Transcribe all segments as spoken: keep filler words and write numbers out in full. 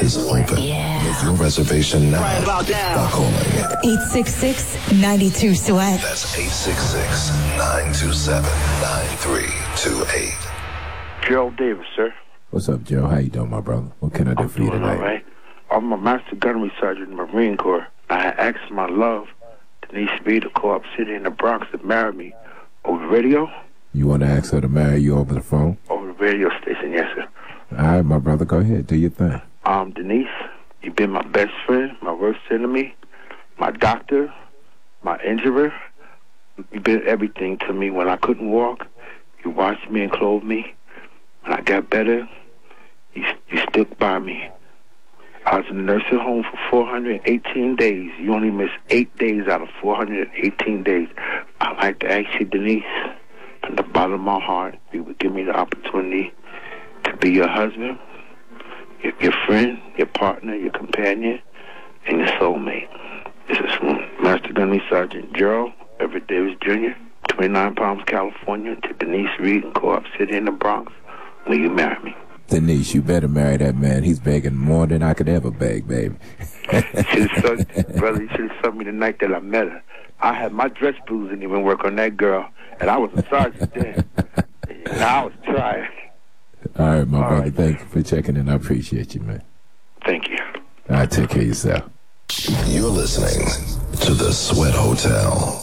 is open. Yeah. Make your reservation now Right about now. by calling eight six six, nine two, SWEAT. That's eight six six, nine two seven, nine three two eight. Gerald Davis, sir. What's up, Joe? How you doing, my brother? What can I do I'm for you doing tonight? all right. I'm a Master Gunnery Sergeant in the Marine Corps. I asked my love, Denise Reed of Co-op City in the Bronx, to marry me over the radio. You want to ask her to marry you over the phone? Over the radio station, yes, sir. All right, my brother, go ahead. Do your thing. Um, Denise, you've been my best friend, my worst enemy, my doctor, my injurer. You've been everything to me. When I couldn't walk, you washed me and clothed me. When I got better, you, you stuck by me. I was in the nursing home for four hundred eighteen days. You only missed eight days out of four hundred eighteen days. I'd like to ask you, Denise, from the bottom of my heart, if you would give me the opportunity to be your husband, your, your friend, your partner, your companion, and your soulmate. This is from Master Gunnery Sergeant Gerald Everett Davis Junior, twenty-nine Palms, California, to Denise Reed in Co-op City in the Bronx. Will you marry me? Denise, you better marry that man. He's begging more than I could ever beg, baby. You should have saw, brother, you should have saw me the night that I met her. I had my dress blues didn't even work on that girl, and I was a sergeant then. And I was trying. All right, my All brother. right. Thank you for checking in. I appreciate you, man. Thank you. All right, take care of yourself. You're listening to the Sweat Hotel.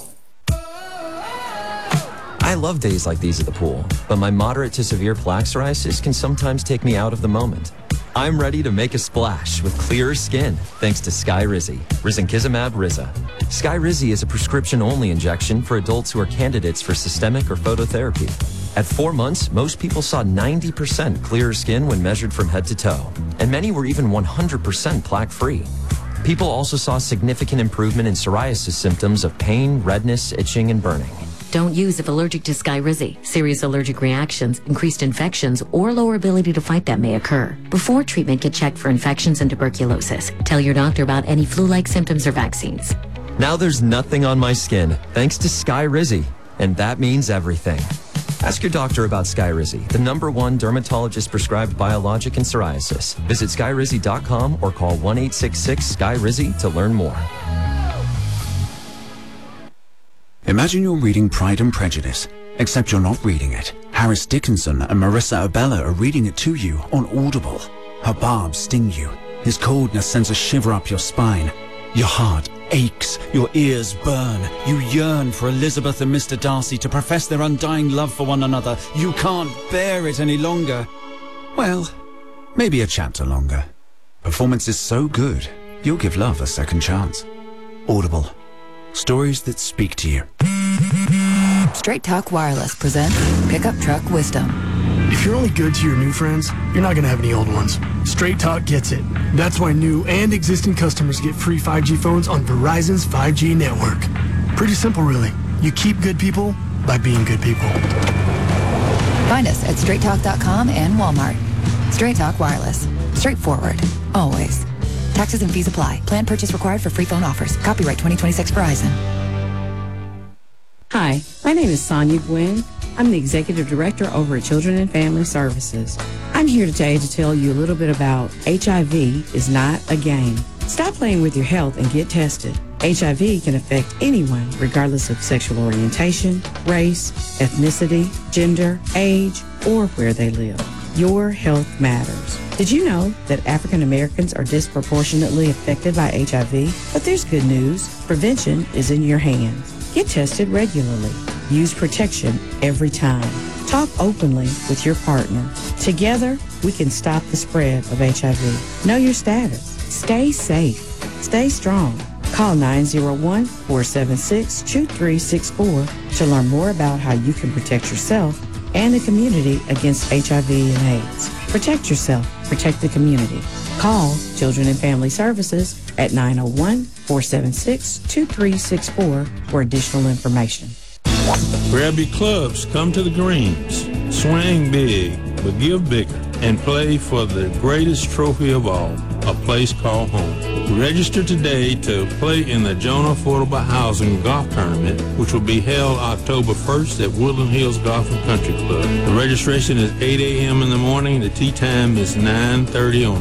I love days like these at the pool, but my moderate to severe plaque psoriasis can sometimes take me out of the moment. I'm ready to make a splash with clearer skin thanks to Skyrizi, Risankizumab Riza. Skyrizi is a prescription-only injection for adults who are candidates for systemic or phototherapy. At four months, most people saw ninety percent clearer skin when measured from head to toe, and many were even one hundred percent plaque-free. People also saw significant improvement in psoriasis symptoms of pain, redness, itching, and burning. Don't use if allergic to Skyrizi. Serious allergic reactions, increased infections, or lower ability to fight them may occur. Before treatment, get checked for infections and tuberculosis. Tell your doctor about any flu-like symptoms or vaccines. Now there's nothing on my skin thanks to Skyrizi, and that means everything. Ask your doctor about Skyrizi, the number one dermatologist-prescribed biologic in psoriasis. Visit skyrizi dot com or call one eight six six, S K Y R I Z I to learn more. Imagine you're reading Pride and Prejudice, except you're not reading it. Harris Dickinson and Marissa Abella are reading it to you on Audible. Her barbs sting you. His coldness sends a shiver up your spine. Your heart aches, your ears burn. You yearn for Elizabeth and Mister Darcy to profess their undying love for one another. You can't bear it any longer. Well, maybe a chapter longer. Performance is so good, you'll give love a second chance. Audible. Stories that speak to you. Straight Talk Wireless presents Pickup Truck Wisdom. If you're only good to your new friends, you're not going to have any old ones. Straight Talk gets it. That's why new and existing customers get free five G phones on Verizon's five G network. Pretty simple, really. You keep good people by being good people. Find us at straight talk dot com and Walmart. Straight Talk Wireless. Straightforward. Always. Taxes and fees apply. Plan purchase required for free phone offers. Copyright twenty twenty-six Verizon. Hi, my name is Sonia Gwynn. I'm the Executive Director over at Children and Family Services. I'm here today to tell you a little bit about H I V is not a game. Stop playing with your health and get tested. H I V can affect anyone regardless of sexual orientation, race, ethnicity, gender, age, or where they live. Your health matters. Did you know that African Americans are disproportionately affected by H I V? But there's good news. Prevention is in your hands. Get tested regularly. Use protection every time. Talk openly with your partner. Together, we can stop the spread of H I V. Know your status. Stay safe. Stay strong. Call nine zero one, four seven six, two three six four to learn more about how you can protect yourself and the community against H I V and AIDS. Protect yourself. Protect the community. Call Children and Family Services at nine oh one, four seven six, two three six four for additional information. Grab your clubs, come to the greens, swing big, but give bigger, and play for the greatest trophy of all, a place called home. Register today to play in the Jonah Affordable Housing Golf Tournament, which will be held October first at Woodland Hills Golf and Country Club. The registration is eight a.m. in the morning. The tee time is nine thirty on